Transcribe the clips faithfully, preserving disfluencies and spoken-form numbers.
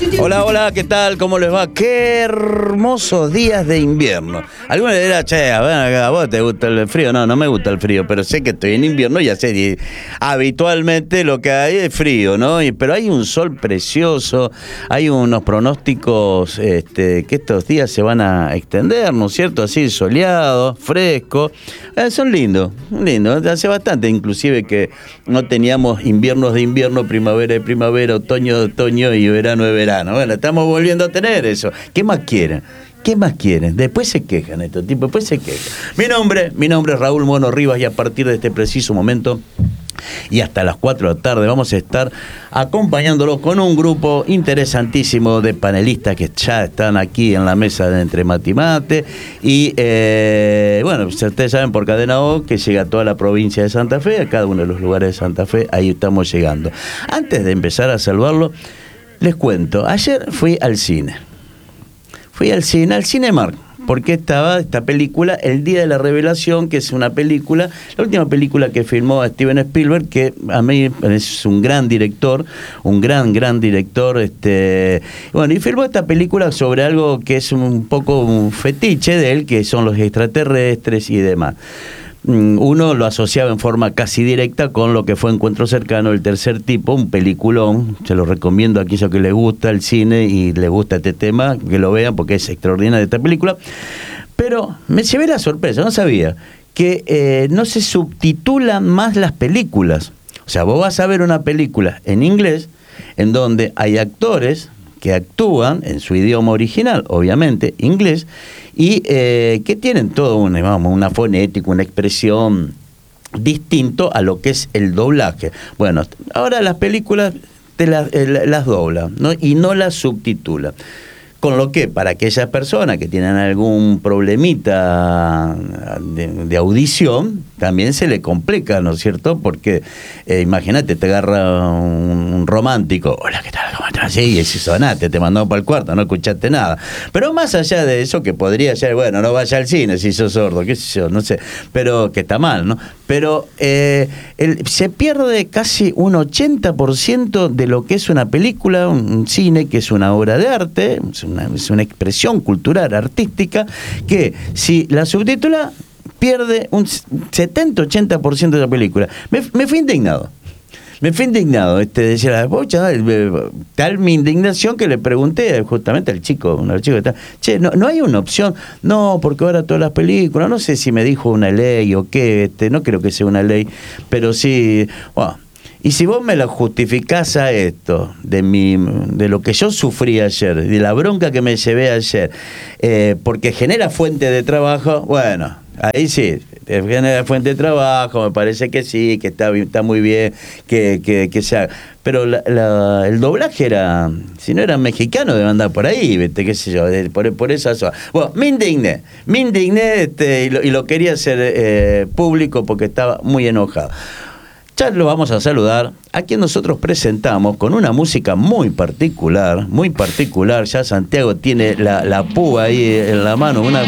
Hola, hola, ¿qué tal? ¿Cómo les va? Qué hermosos días de invierno. Algunos le dirán, che, a, ver, a vos te gusta el frío. No, no me gusta el frío, pero sé que estoy en invierno y ya sé, y habitualmente lo que hay es frío, ¿no? Y, pero hay un sol precioso, hay unos pronósticos este, que estos días se van a extender, ¿no es cierto? Así, soleado, fresco. Eh, son lindos, lindos. Hace bastante, inclusive, que no teníamos inviernos de invierno, primavera de primavera, otoño de otoño y verano de verano. Bueno, estamos volviendo a tener eso. ¿Qué más quieren? ¿Qué más quieren? Después se quejan estos tipos, después se quejan. Mi nombre, mi nombre es Raúl Mono Rivas y a partir de este preciso momento y hasta las cuatro de la tarde vamos a estar acompañándolos con un grupo interesantísimo de panelistas que ya están aquí en la mesa de Entre Mate y Mate. Y eh, bueno, ustedes saben por Cadena O que llega a toda la provincia de Santa Fe, a cada uno de los lugares de Santa Fe, ahí estamos llegando. Antes de empezar a saludarlo, les cuento, ayer fui al cine. Fui al cine, al Cinemark, porque estaba esta película, El Día de la Revelación, que es una película, la última película que filmó Steven Spielberg, que a mí es un gran director, un gran, gran director, este, bueno, y filmó esta película sobre algo que es un poco un fetiche de él, que son los extraterrestres y demás. Uno lo asociaba en forma casi directa con lo que fue Encuentro Cercano, El Tercer Tipo, un peliculón. Se lo recomiendo a aquellos que les gusta el cine y les gusta este tema, que lo vean porque es extraordinaria esta película. Pero me llevé la sorpresa, no sabía que eh, no se subtitulan más las películas. O sea, vos vas a ver una película en inglés en donde hay actores que actúan en su idioma original, obviamente, inglés, y eh, que tienen todo una, vamos, una fonética, una expresión distinto a lo que es el doblaje. Bueno, ahora las películas te las, eh, las doblan, ¿no? Y no las subtitulan. Con lo que para aquellas personas que tienen algún problemita de, de audición, también se le complica, ¿no es cierto? Porque eh, imagínate, te agarra un, un romántico, hola, ¿qué tal? ¿Cómo estás? Sí, y si sonaste, te mandó para el cuarto, no escuchaste nada. Pero más allá de eso, que podría ser, bueno, no vaya al cine si sos sordo, qué sé yo, no sé, pero que está mal, ¿no? Pero eh, el, se pierde casi un ochenta por ciento de lo que es una película, un, un cine, que es una obra de arte, es una, es una expresión cultural, artística, que si la subtitula pierde un setenta a ochenta por ciento de la película. Me, me fui indignado. Me fui indignado, este, decía, tal mi indignación que le pregunté justamente al chico, al chico que está, che, no, no hay una opción, no, porque ahora todas las películas, no sé si me dijo una ley o qué, este, no creo que sea una ley, pero sí, bueno, y si vos me la justificás a esto, de mi, de lo que yo sufrí ayer, de la bronca que me llevé ayer, eh, porque genera fuente de trabajo, bueno, ahí sí, genera fuente de trabajo, me parece que sí, que está, está muy bien que, que, que se haga. Pero la, la, el doblaje era, si no era mexicano, debe andar por ahí, ¿viste? Qué sé yo, por, por esa zona. Bueno, me indigné, me indigné este, y, lo, y lo quería hacer eh, público porque estaba muy enojado. Ya lo vamos a saludar a quien nosotros presentamos con una música muy particular, muy particular. Ya Santiago tiene la, la púa ahí en la mano, una...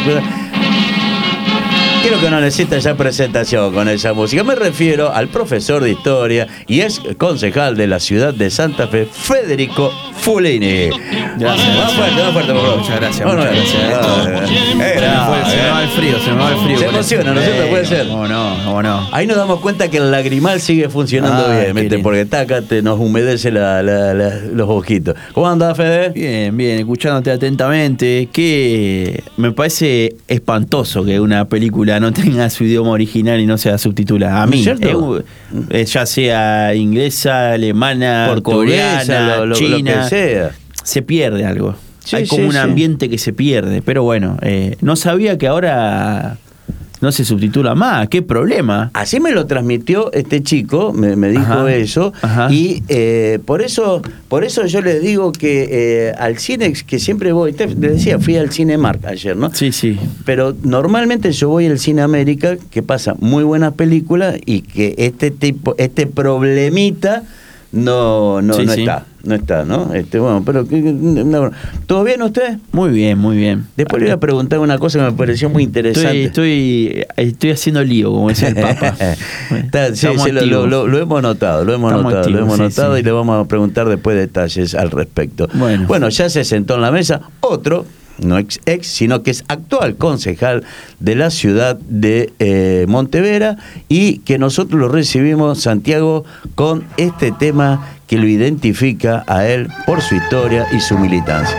Creo que no necesita ya presentación con esa música. Me refiero al profesor de historia y ex concejal de la ciudad de Santa Fe, Federico Fulini. Gracias. Más fuerte, más fuerte, por favor. Muchas gracias, Bueno, muchas gracias. eh, eh, Se me fue- se me va el frío, se me va el frío. Se con emociona, eso. ¿no es cierto? Puede ser. ¿Cómo no? ¿Cómo no? Ahí nos damos cuenta que el lagrimal sigue funcionando Ay, bien, qué ¿viste? lindo. Porque está acá, te, nos humedece la, la, la, los ojitos. ¿Cómo andás, Fede? Bien, bien, escuchándote atentamente. Que me parece espantoso que una película no tenga su idioma original y no sea subtitulada. A ¿No es mí, cierto? eh, eh, ya sea inglesa, alemana, Portuguesa, coreana, lo, lo, china, lo que sea. se pierde algo. Sí, Hay como sí, un sí. ambiente que se pierde. Pero bueno, eh, no sabía que ahora no se subtitula más. ¿Qué problema? Así me lo transmitió este chico, me, me dijo Ajá, eso, ajá. y eh, por eso por eso yo les digo que eh, al cine, que siempre voy, te, les decía, fui al Cinemark ayer, ¿no? Sí, sí. Pero normalmente yo voy al Cine América, que pasa muy buenas películas, y que este tipo, este problemita no, no, Sí, no sí. está. no está, ¿no? Este, bueno, pero no, ¿todo bien usted? Muy bien, muy bien. Después le voy a preguntar una cosa que me pareció muy interesante. Estoy, estoy, estoy haciendo lío, como decía el Papa. Está, sí, sí, lo, lo, lo hemos notado, lo hemos Estamos notado, activos, lo hemos sí, notado sí. Y le vamos a preguntar después detalles al respecto. Bueno. bueno, ya se sentó en la mesa otro, no ex, ex, sino que es actual concejal de la ciudad de eh, Montevera, y que nosotros lo recibimos, Santiago, con este tema que lo identifica a él por su historia y su militancia.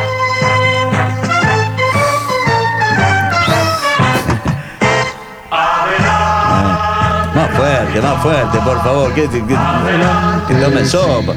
Ah, más fuerte, más fuerte, por favor, que, que, que, que tome sopa.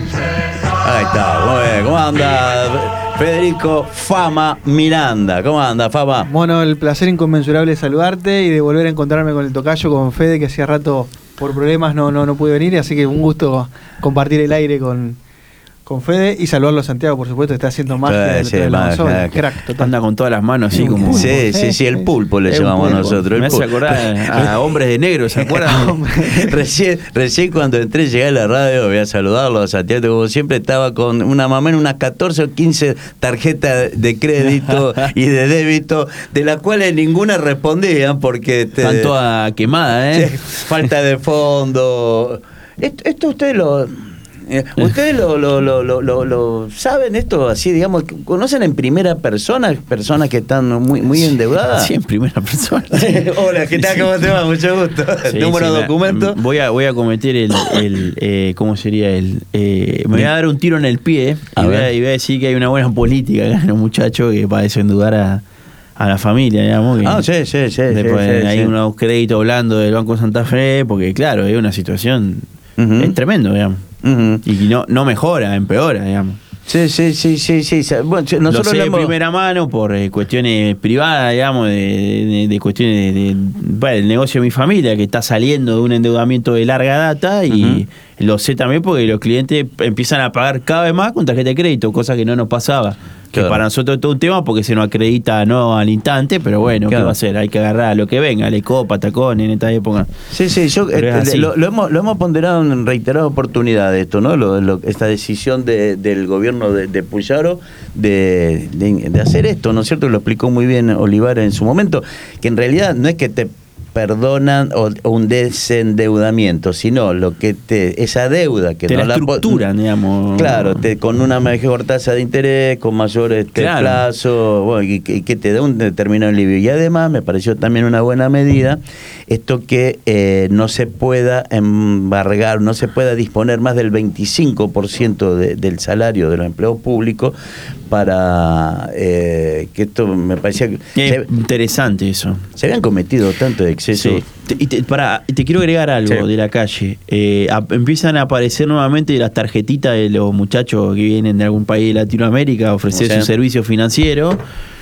Ahí está, muy bien, ¿cómo anda Federico Fama Miranda? ¿Cómo anda, Fama? Bueno, el placer inconmensurable de saludarte y de volver a encontrarme con el tocayo, con Fede, que hacía rato por problemas no, no, no pude venir, así que un gusto compartir el aire con, con Fede y saludarlo a Santiago, por supuesto, que está haciendo magia sí, sí, de la magia, crack, total. Anda con todas las manos así como... Sí, sí, sí, el pulpo le llamamos nosotros. Me hace acordar a, a Hombres de Negro, ¿se acuerdan? recién, recién cuando entré, llegué a la radio, voy a saludarlo a Santiago, como siempre estaba con una mamá en unas catorce o quince tarjetas de crédito y de débito, de las cuales ninguna respondían porque... Están todas quemadas, ¿eh? Falta de fondo. Esto, esto ustedes lo... Eh, ¿Ustedes lo, lo, lo, lo, lo, lo saben esto así, digamos? ¿Conocen en primera persona personas que están muy, muy endeudadas? Sí, en primera persona. Hola, ¿qué tal? ¿Cómo te va? Mucho gusto. Sí, número de sí, documento. Voy a, voy a cometer el, el eh, ¿cómo sería? el eh, Me voy a dar un tiro en el pie y voy a, y voy a decir que hay una buena política acá en los muchachos que para desendeudar a, a la familia, digamos. Que ah, sí, sí, sí. Después sí, sí, hay sí. unos créditos hablando del Banco Santa Fe, porque claro, es una situación, uh-huh. es tremendo, digamos. Uh-huh. Y no, no mejora, empeora, digamos. Sí, sí, sí, sí, sí. Bueno, nosotros lo sé hablamos... de primera mano por eh, cuestiones privadas, digamos, de, de, de cuestiones de, de bueno, el negocio de mi familia, que está saliendo de un endeudamiento de larga data, y uh-huh. lo sé también porque los clientes empiezan a pagar cada vez más con tarjeta de crédito, cosa que no nos pasaba. Que claro. Para nosotros es todo un tema porque se nos acredita no al instante, pero bueno, claro. ¿qué va a hacer? Hay que agarrar a lo que venga, le copa, tacón en esta época. Sí, sí, yo eh, lo, lo, hemos, lo hemos ponderado en reiteradas oportunidades esto, ¿no? Lo, lo, esta decisión de, del gobierno de, de Puyaro de, de, de hacer esto, ¿no es cierto? Lo explicó muy bien Olivar en su momento, que en realidad no es que te perdonan o, o un desendeudamiento, sino lo que te esa deuda que te no la estructuran, la, digamos. Claro, te, con una mejor tasa de interés, con mayor este, claro. plazo, bueno, y, y que te da un determinado alivio. Y además me pareció también una buena medida esto que eh, no se pueda embargar, no se pueda disponer más del veinticinco por ciento de, del salario de los empleados públicos para eh, que esto me parecía que es se, interesante eso. Se habían cometido tanto de exceso. Sí. Te, y te, para, te quiero agregar algo sí. de la calle. Eh, a, empiezan a aparecer nuevamente las tarjetitas de los muchachos que vienen de algún país de Latinoamérica a ofrecer o sea, su servicio financiero.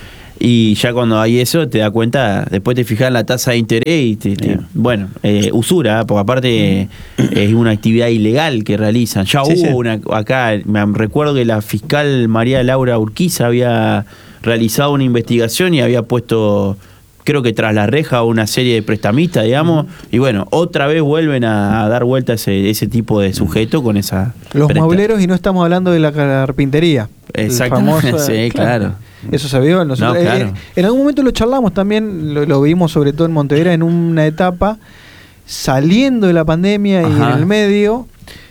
Y ya cuando hay eso, te das cuenta, después te fijas en la tasa de interés y te, te, bueno, eh, usura, porque aparte mm. es una actividad ilegal que realizan. Ya sí, hubo sí. una acá, me recuerdo que la fiscal María Laura Urquiza había realizado una investigación y había puesto, creo que tras la reja, una serie de prestamistas, digamos, y bueno, otra vez vuelven a, a dar vuelta ese, ese tipo de sujeto con esa... Los presta. Muebleros, y no estamos hablando de la carpintería. Exactamente, famoso, sí, claro. claro. Eso se vio. Nosotros, no, claro. eh, en algún momento lo charlamos también, lo, lo vimos sobre todo en Montevera en una etapa, saliendo de la pandemia. Ajá. Y en el medio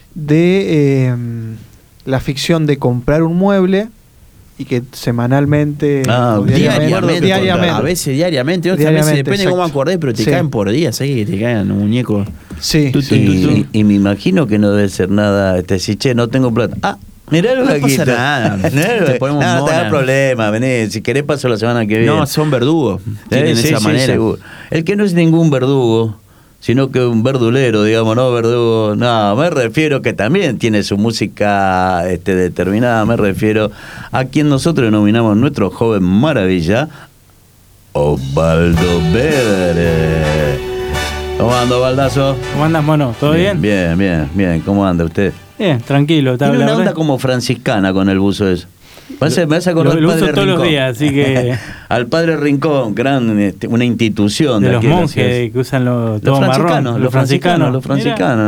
de eh, la ficción de comprar un mueble y que semanalmente, ah, diariamente, diariamente, diariamente, a veces diariamente, otras diariamente, veces depende exacto. Cómo acordés, pero te sí. caen por día, ¿sabes? Que te caen un muñeco. Sí. Tú, tú, y, tú, tú. Y, y me imagino que no debe ser nada, te decís, che, no tengo plata. Ah, mirá lo no aquí. Pasa nada. no, te ponemos no, no te da problema, vení, si querés paso la semana que viene. No, son verdugos, tienen sí, esa sí, manera. Seguro. El que no es ningún verdugo, sino que un verdulero, digamos, no verdugo, no, me refiero que también tiene su música este, determinada, me refiero a quien nosotros denominamos nuestro joven maravilla, Osvaldo Bedre. ¿Cómo anda, Baldazo? ¿Cómo andas, mono? ¿Todo bien? Bien, bien, bien. ¿Cómo anda usted? Bien, tranquilo. Tiene una onda como franciscana con el buzo ese. Me vas a acordar al Padre Rincón. Todos los días, así que... al Padre Rincón, gran, este, una institución. De, de los monjes que usan los, todo los franciscanos, marrón. Los franciscanos, los franciscanos. Mira,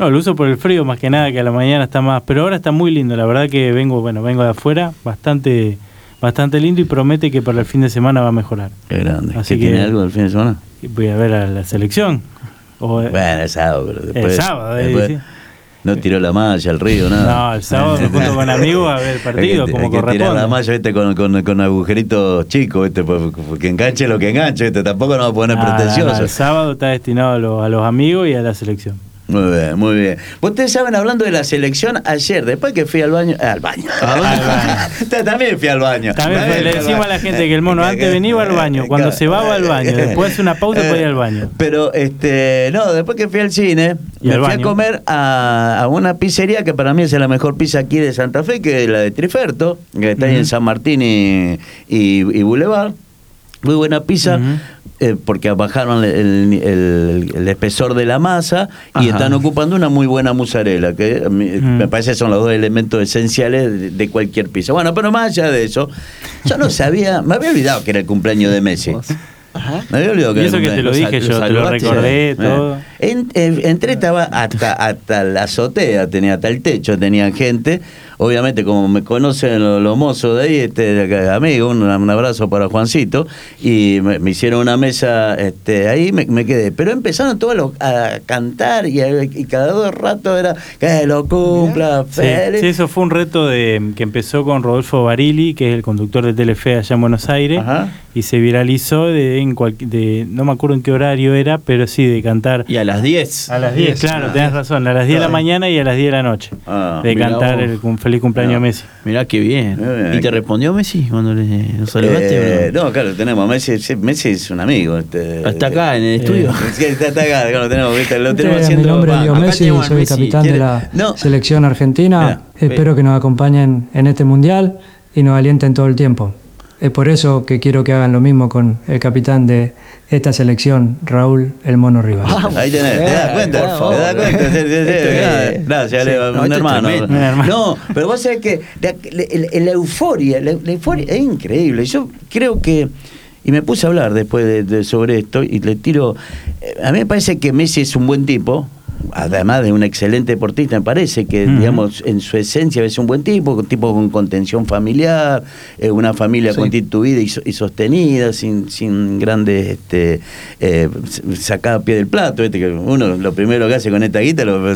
No, lo uso por el frío más que nada, que a la mañana está más, pero ahora está muy lindo, la verdad que vengo, bueno, vengo de afuera, bastante bastante lindo y promete que para el fin de semana va a mejorar. Qué grande. Así ¿Qué que tiene algo del fin de semana? Voy a ver a la selección. O, bueno, es sábado, pero después... Es sábado, eh, después sí. No tiró la malla al río, nada. No, el sábado me junto con amigos a ver el partido, hay que, como hay que corresponde. tirar la malla, ¿viste? Con, con, con agujeritos chicos, ¿viste? Porque enganche lo que enganche, ¿viste? Tampoco nos va a poner Ah, pretencioso. no, no, el sábado está destinado a, lo, a los amigos y a la selección. Muy bien, muy bien. Ustedes saben, hablando de la selección, ayer, después que fui al baño... Eh, al baño. Al baño. También fui al baño. También, También le fui al decimos baño. a la gente que el mono antes venía iba al baño, cuando se va va al baño, después hace una pausa para ir al baño. Pero, este, no, después que fui al cine, ¿Y me al fui baño? a comer a, a una pizzería que para mí es la mejor pizza aquí de Santa Fe, que es la de Triferto, que está ahí Uh-huh. en San Martín y, y, y Boulevard. Muy buena pizza. Uh-huh. Eh, porque bajaron el, el, el espesor de la masa y Ajá. están ocupando una muy buena mozzarella, que a mí, Mm. me parece que son los dos elementos esenciales de, de cualquier pizza. Bueno, pero más allá de eso, yo no sabía, me había olvidado que era el cumpleaños de Messi. Ajá. Me había olvidado que Y era eso el que te lo cumpleaños. dije yo, te lo saludaste, recordé, Eh, todo. en- en- entré, estaba hasta, hasta la azotea, tenía hasta el techo, tenía gente. Obviamente, como me conocen los, los mozos de ahí, este amigo, un, un abrazo para Juancito, y me, me hicieron una mesa este, ahí, me, me quedé. Pero empezaron todos los- a cantar y, a- y cada dos ratos era que lo cumpla, Sí, feliz. sí, eso fue un reto de que empezó con Rodolfo Barili, que es el conductor de Telefe allá en Buenos Aires, Ajá. y se viralizó de, en cual- de no me acuerdo en qué horario era, pero sí, de cantar Y a las diez. a las diez, claro, Ah. tenés razón, a las diez de la mañana y a las diez de la noche, Ah, de mirá cantar vos. el cum- feliz cumpleaños Ah. a Messi. Mirá qué bien. Muy bien. ¿Y te respondió Messi cuando le lo saludaste? Eh, o no? no, claro, tenemos Messi, sí, Messi es un amigo. Este, Está acá en el estudio. Sí, está, está acá, lo tenemos, ¿viste? Lo Este, tenemos mi haciendo. nombre es va, Leo acá Messi, tenemos a soy Messi. capitán ¿Quiere? de la No. selección argentina. Mira, Espero que nos acompañen en este mundial y nos alienten todo el tiempo. Es por eso que quiero que hagan lo mismo con el capitán de esta selección, Raúl El Mono Rivas. Ahí tenés, ¿te das cuenta? por favor. ¿Te das cuenta? Sí, sí, sí, Esto sí. es- Gracias, sí. Leo, No, un esto es hermano. tremendo. Un hermano. No, pero vos sabés que la, la- la- la euforia, la, la euforia es increíble. Yo creo que, y me puse a hablar después de, de- sobre esto, y le tiro, eh, a mí me parece que Messi es un buen tipo, además de un excelente deportista, me parece que, Ujú. digamos, en su esencia es un buen tipo, un tipo con contención familiar, eh, una familia Sí. constituida y, so- y sostenida, sin, sin grandes este, eh, sacada a pie del plato. ¿Viste? Que uno lo primero que hace con esta guita, lo-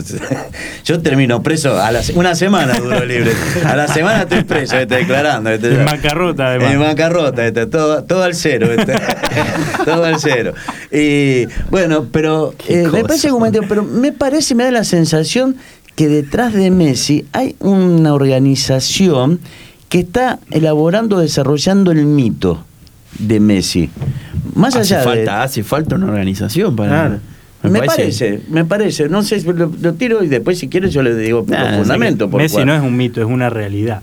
yo termino preso a la, se- una semana duro libre. A la semana estoy preso, ¿viste? Declarando. ¿Viste? En bancarrota, además. En bancarrota, ¿viste? todo, todo al cero. ¿Viste? Todo al cero. Y bueno, pero Qué eh, me cosa. parece como pero me parece, me da la sensación que detrás de Messi hay una organización que está elaborando, desarrollando el mito de Messi. Más hace allá falta, de... hace falta una organización para. Claro. Me, parece, me parece. No sé, lo, lo tiro y después si quieres yo le digo por Nah, los fundamentos. por Messi cuál. no es un mito, es una realidad.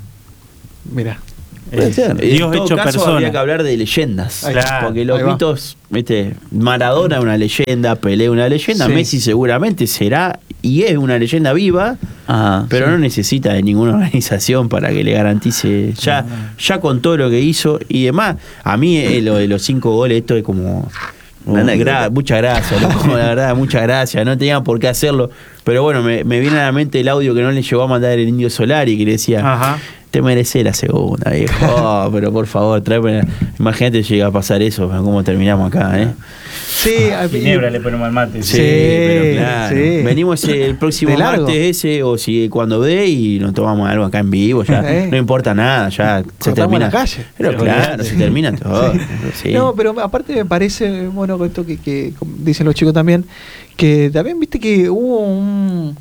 Mira. Puede Es ser. En Dios todo hecho caso, persona. habría que hablar de leyendas. Ahí está. Porque los Ahí va. mitos, viste, Maradona es una leyenda, Pelé es una leyenda, Sí. Messi seguramente será y es una leyenda viva, Ajá, pero sí. no necesita de ninguna organización para que le garantice. Ya, ya con todo lo que hizo y demás, a mí eh, lo de los cinco goles, esto es como. Una como anécdota. gra- muchas gracias, loco, la verdad, muchas gracias. No tenían por qué hacerlo. Pero bueno, me, me viene a la mente el audio que no le llegó a mandar el Indio Solari, que le decía. Ajá. Te mereces la segunda, viejo. Oh, pero por favor, tráeme. Imagínate llega a pasar eso, cómo terminamos acá, ¿eh? Sí, a mí- Ginebra le ponemos al mate. Sí, pero claro. sí. Venimos el próximo De largo. martes ese, o si cuando dé, y nos tomamos algo acá en vivo, ya. Eh. No importa nada, ya se Cortamos termina. la calle. Pero Pero claro, olvidate. se termina todo. Sí. No, pero aparte me parece, bueno, con esto que, que como dicen los chicos también, que también viste que hubo un...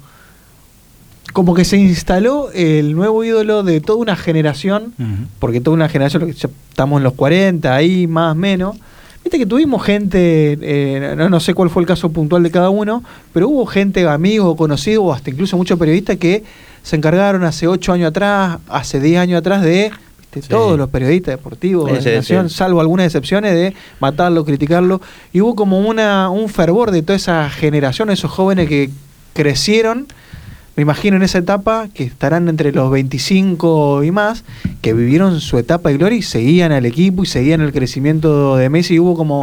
Como que se instaló el nuevo ídolo de toda una generación, Ujú. porque toda una generación, ya estamos en los cuarenta, ahí más o menos. Viste que tuvimos gente, eh, no, no sé cuál fue el caso puntual de cada uno, pero hubo gente, amigos o conocidos, o hasta incluso muchos periodistas que se encargaron hace ocho años atrás, hace diez años atrás de... ¿viste? Sí. Todos los periodistas deportivos Sí, de sí, la nación, sí. salvo algunas excepciones, de matarlo, criticarlo. Y hubo como una un fervor de toda esa generación, esos jóvenes que crecieron, me imagino en esa etapa, que estarán entre los veinticinco y más, que vivieron su etapa de gloria y seguían al equipo y seguían el crecimiento de Messi. Y hubo como,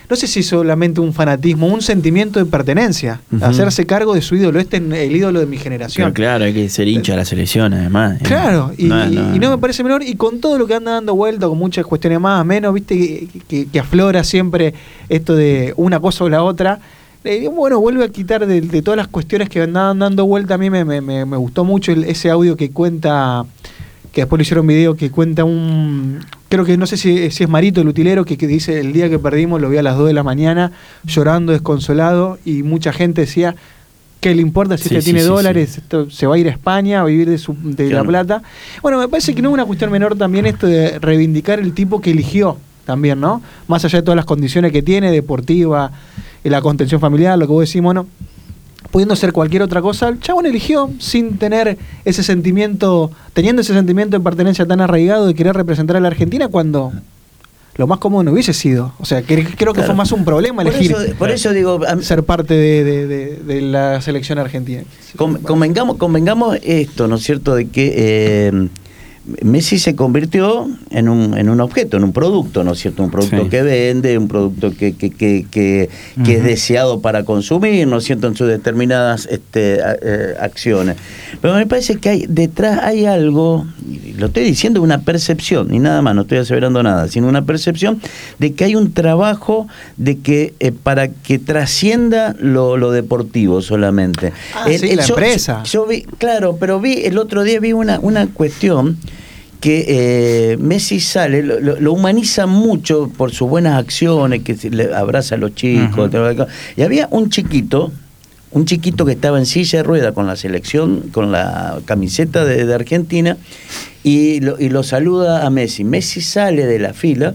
no sé si solamente un fanatismo, un sentimiento de pertenencia, uh-huh. hacerse cargo de su ídolo, este es el ídolo de mi generación. Pero claro, hay que ser hincha de la selección además. Claro, y no, no, no, y no me parece menor, y con todo lo que anda dando vuelta, con muchas cuestiones más, menos, viste, que, que, que aflora siempre esto de una cosa o la otra. Eh, bueno, vuelve a quitar de, de todas las cuestiones que andaban dando vuelta. A mí me, me, me gustó mucho el, ese audio que cuenta, que después le hicieron video, que cuenta un, creo que no sé si, si es Marito, el utilero, que, que dice: el día que perdimos lo vi a las dos de la mañana llorando, desconsolado, y mucha gente decía: ¿qué le importa si sí, este sí, tiene sí, dólares? Sí. Esto, se va a ir a España a vivir de, su, de claro. la plata. Bueno, me parece que no es una cuestión menor también esto de reivindicar el tipo que eligió también, ¿no? Más allá de todas las condiciones que tiene, deportiva, la contención familiar, lo que vos decís, bueno, pudiendo ser cualquier otra cosa, el chabón eligió sin tener ese sentimiento, teniendo ese sentimiento de pertenencia tan arraigado de querer representar a la Argentina, cuando lo más cómodo no hubiese sido. O sea, que, creo que claro. fue más un problema elegir por eso, por eso digo, ser parte de, de, de, de la selección argentina. Convengamos, convengamos esto, ¿no es cierto?, de que eh, Messi se convirtió en un, en un objeto, en un producto, ¿no es cierto? Un producto sí. que vende, un producto que, que, que, que, uh-huh. que es deseado para consumir, ¿no es cierto?, en sus determinadas este, eh, acciones. Pero me parece que hay detrás hay algo, lo estoy diciendo, una percepción, y nada más, no estoy aseverando nada, sino una percepción de que hay un trabajo de que eh, para que trascienda lo, lo deportivo solamente. Ah, el, sí, el, la yo, empresa. Yo, yo vi, claro, pero vi el otro día vi una, una cuestión que eh, Messi sale, lo, lo humaniza mucho por sus buenas acciones, que le abraza a los chicos, uh-huh. y había un chiquito, un chiquito que estaba en silla de rueda con la selección, con la camiseta de, de Argentina, y lo, y lo saluda a Messi. Messi sale de la fila,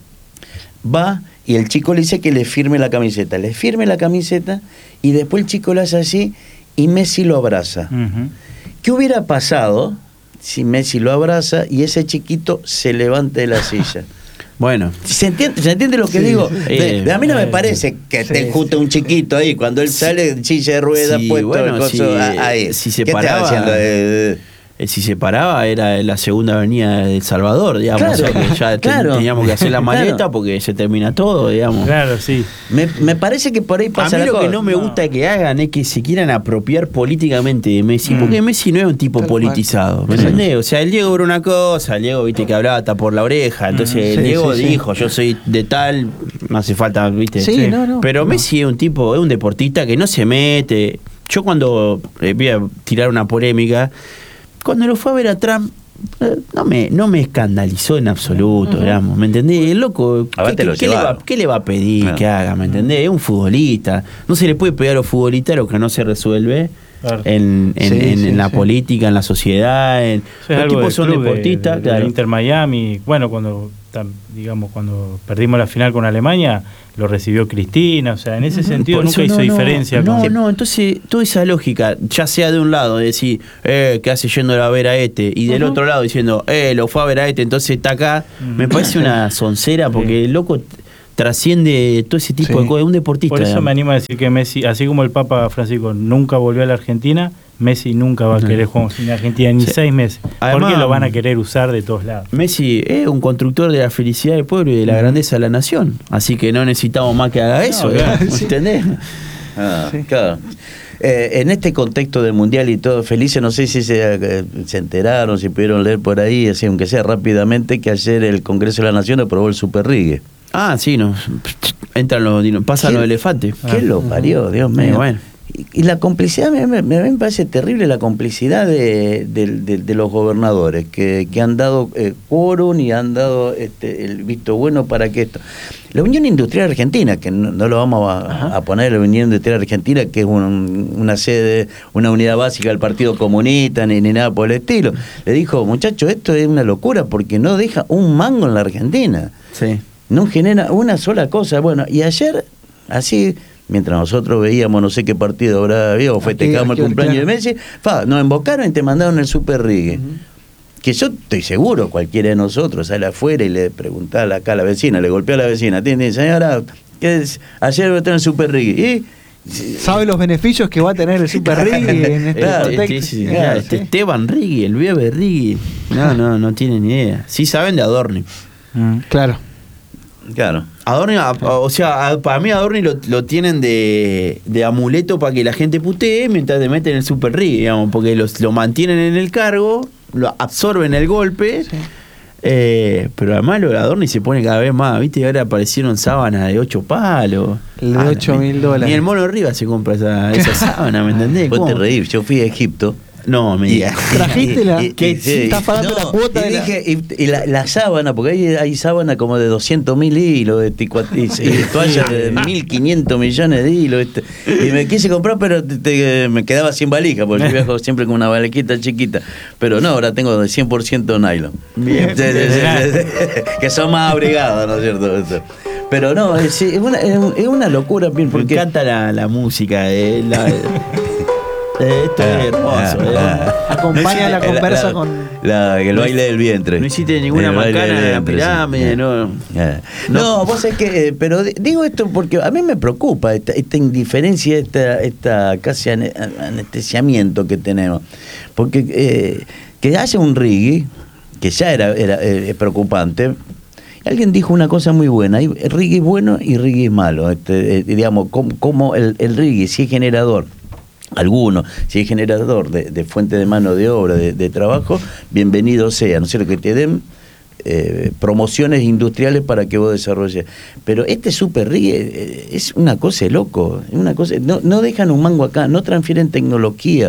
va, y el chico le dice que le firme la camiseta, le firme la camiseta, y después el chico lo hace así, y Messi lo abraza. Uh-huh. ¿Qué hubiera pasado si Messi lo abraza y ese chiquito se levanta de la silla? Bueno, ¿Se entiende, ¿se entiende lo que sí, digo? Sí, de, de, a mí no me parece que sí, te juste un chiquito ahí cuando él sale en silla de ruedas sí, puesto bueno, el coso si, ahí. Si se ¿Qué paraba, haciendo? Eh, si se paraba era la segunda avenida de El Salvador, digamos, claro, o sea que ya claro, ten, teníamos que hacer la maleta claro. porque se termina todo, digamos. Claro, sí. Me, me parece que por ahí pasa a mí la lo cosa. que no me gusta no. que hagan es que se quieran apropiar políticamente de Messi, mm. porque Messi no es un tipo Tal politizado, cual. ¿me entendés? O sea, el Diego era una cosa, el Diego, viste, que hablaba hasta por la oreja, entonces mm, sí, el Diego sí, dijo, sí. yo soy de tal, no hace falta, viste. Sí, sí. No, no, pero no. Messi es un tipo, es un deportista que no se mete. Yo cuando eh, voy a tirar una polémica, cuando lo fue a ver a Trump, eh, no me no me escandalizó en absoluto, uh-huh. digamos, ¿me entendés? El loco, ¿qué, qué, ¿qué, le va, ¿qué le va a pedir claro. que haga? ¿Me entendés? Es un futbolista. No se le puede pedir a los futbolistas lo que no se resuelve claro. en, en, sí, en, sí, en la sí. política, en la sociedad. En, sí, los tipos son deportistas. De, de, claro. de Inter Miami, bueno, cuando digamos cuando perdimos la final con Alemania, lo recibió Cristina, o sea, en ese sentido nunca hizo no, diferencia. No, con... no, entonces toda esa lógica, ya sea de un lado, de decir, eh, ¿qué hace yendo a ver a este? Y del uh-huh. otro lado diciendo, eh, lo fue a ver a este, entonces está acá, uh-huh. me parece una soncera, porque sí. el loco trasciende todo ese tipo sí. de cosas, es un deportista. Por eso digamos. me animo a decir que Messi, así como el Papa Francisco nunca volvió a la Argentina, Messi nunca va a querer jugar en Argentina ni sí. seis meses. Además, porque lo van a querer usar de todos lados. Messi es un constructor de la felicidad del pueblo y de la uh-huh. grandeza de la nación. Así que no necesitamos más que haga eso, no, claro, sí. ¿entendés? Ah, sí. Claro. Eh, en este contexto del mundial y todo, felices, no sé si se, eh, se enteraron, si pudieron leer por ahí, así, aunque sea rápidamente, que ayer el Congreso de la Nación aprobó el Super Rigue. Ah, sí, no. Entran los, pasan los elefantes. ¿Qué ah, lo parió, Dios mío? Sí, bueno. Y, y la complicidad, me, me, me parece terrible la complicidad de, de, de, de los gobernadores, que, que han dado eh, quórum y han dado este, el visto bueno para que esto... La Unión Industrial Argentina, que no, no lo vamos a, a poner, la Unión Industrial Argentina, que es un, una sede, una unidad básica del Partido Comunista, ni, ni nada por el estilo, le dijo, muchachos, esto es una locura, porque no deja un mango en la Argentina. Sí. No genera una sola cosa. Bueno, y ayer, así, mientras nosotros veíamos no sé qué partido habrá habido, o festejamos el cumpleaños claro. de Messi, fa, nos invocaron y te mandaron el Super Rigue. Uh-huh. Que yo estoy seguro, cualquiera de nosotros sale afuera y le pregunta acá a la vecina, le golpea a la vecina, tiene, señora, ¿qué es? Ayer voy a tener el Super Rigue. Y ¿sabe los beneficios que va a tener el Super Rigue en este claro, contexto? Este, sí, claro, este Esteban Rigue, el bebé Rigue. No, no, no tienen ni idea. Sí saben de Adorni. Mm, claro. Claro. Adorni, o sea, para mí Adorni lo, lo tienen de, de amuleto para que la gente putee mientras te meten el Super Rig, digamos, porque los, lo mantienen en el cargo, lo absorben el golpe, sí. eh, pero además lo de Adorni se pone cada vez más, ¿viste? Y ahora aparecieron sábanas de ocho palos. El de ocho mil dólares. Ni el Mono Rivas se compra esa, esa sábana, ¿me entendés? Vos te reís, yo fui a Egipto. No, me digas. ¿Trajiste la? ¿Qué? Sí. ¿Estás pagando no, la cuota? Y, de dije, la... y, y la, la sábana, porque hay, hay sábana como de doscientos mil hilos, de y, y toallas de mil quinientos millones de hilos. Este, y me quise comprar, pero te, te, me quedaba sin valija, porque yo viajo siempre con una valijita chiquita. Pero no, ahora tengo de cien por ciento nylon. Bien. De, de, de, de, de, que son más abrigados, ¿no es cierto? Esto. Pero no, es, es, una, es una locura. Porque... Me encanta la, la música, eh, la... Esto es hermoso. Ah, ah, acompaña la conversa la, con. La, el baile del vientre. No hiciste ninguna macana en la pirámide, sí. no, yeah. no. No, vos sabés que. Pero digo esto porque a mí me preocupa esta, esta indiferencia, esta, esta casi anestesiamiento que tenemos. Porque eh, que haya un reggae, que ya era, era eh, preocupante. Alguien dijo una cosa muy buena: hay reggae bueno y reggae malo. Este, eh, digamos, como, como el, el reggae, si es generador. Alguno, si es generador de, de fuente de mano de obra, de, de trabajo, bienvenido sea, ¿no es cierto? Que te den eh, promociones industriales para que vos desarrolles. Pero este super reggae eh, es una cosa de loco, es una cosa, no, no dejan un mango acá, no transfieren tecnología.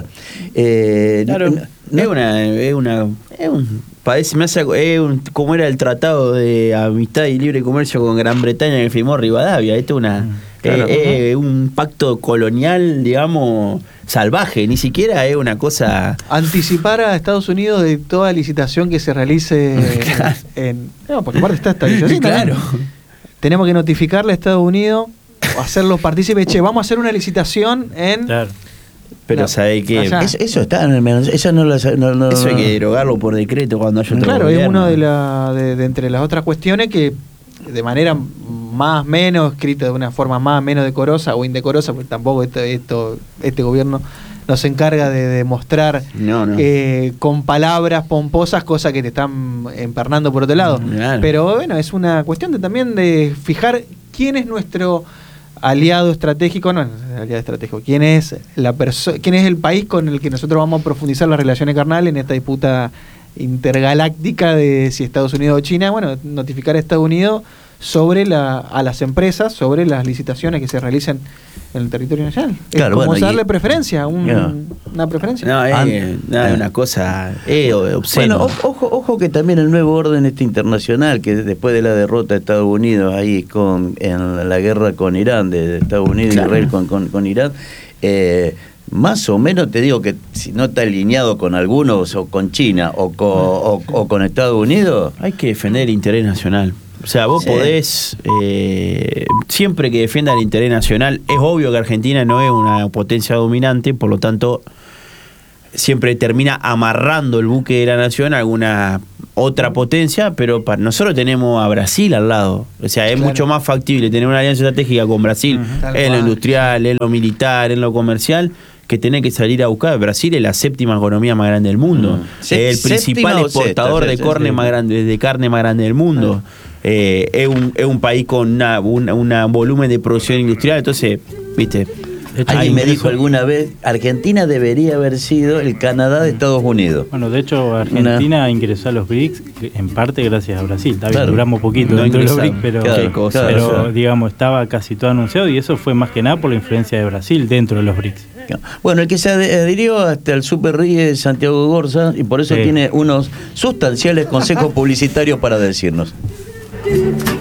Eh, claro, no, no, es una, es una, es un, parece, me hace, es un, como era el tratado de amistad y libre comercio con Gran Bretaña que firmó Rivadavia. Esto es una, claro, eh, eh, un pacto colonial, digamos, salvaje, ni siquiera es una cosa... Anticipar a Estados Unidos de toda licitación que se realice claro. en, en... No, porque aparte está esta licitación. Claro. También. Tenemos que notificarle a Estados Unidos, hacerlos partícipes, che, vamos a hacer una licitación en... Claro. Pero la, ¿sabe qué? Eso, eso está, eso no lo no, no, Eso hay que derogarlo por decreto cuando haya otro Claro, gobierno. Es una de, la, de, de entre las otras cuestiones que de manera más menos escrita, de una forma más menos decorosa o indecorosa, porque tampoco esto, esto este gobierno nos encarga de demostrar no, no. Eh, con palabras pomposas cosas que te están empernando por otro lado. Claro. Pero bueno, es una cuestión de, también de fijar quién es nuestro aliado estratégico, no, aliado estratégico, quién es la perso- quién es el país con el que nosotros vamos a profundizar las relaciones carnales en esta disputa intergaláctica de si Estados Unidos o China. Bueno, notificar a Estados Unidos sobre la, a las empresas sobre las licitaciones que se realicen en el territorio nacional. Claro, es como bueno, darle y, preferencia, un, yeah. una preferencia. No, es ah, no, una cosa eh, obscena. Bueno, ojo, ojo que también el nuevo orden este internacional, que después de la derrota de Estados Unidos ahí con en la guerra con Irán, de, de Estados Unidos claro. y Israel con, con, con Irán, eh, más o menos te digo que si no está alineado con algunos o con China o con, o, o con Estados Unidos, hay que defender el interés nacional. O sea, vos sí. podés, eh, siempre que defienda el interés nacional, es obvio que Argentina no es una potencia dominante, por lo tanto, siempre termina amarrando el buque de la nación a alguna otra potencia, pero para nosotros tenemos a Brasil al lado. O sea, es claro. mucho más factible tener una alianza estratégica con Brasil, uh-huh. en lo industrial, en lo militar, en lo comercial, que tener que salir a buscar. Brasil es la séptima economía más grande del mundo. Mm. Es el principal exportador sexta, de, carne sí, más grande, de carne más grande del mundo. Ah. Eh, es, un, es un país con una, una, una volumen de producción industrial, entonces, viste. Alguien me dijo alguna vez, Argentina debería haber sido el Canadá de Estados Unidos. Bueno, de hecho, Argentina Una... ingresó a los B R I C S en parte gracias a Brasil. Está bien, claro. duramos poquito no dentro de los B R I C S, pero, claro, cosa, pero claro. digamos, estaba casi todo anunciado y eso fue más que nada por la influencia de Brasil dentro de los B R I C S. Bueno, el que se adhirió hasta el Super Ríe es Santiago Gorza y por eso sí. tiene unos sustanciales consejos publicitarios para decirnos.